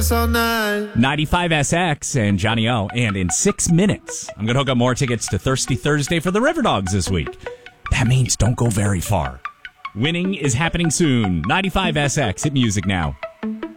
all night. 95SX and Johnny O. And in 6 minutes, I'm going to hook up more tickets to Thirsty Thursday for the River Dogs this week. That means don't go very far. Winning is happening soon. 95SX, hit music now.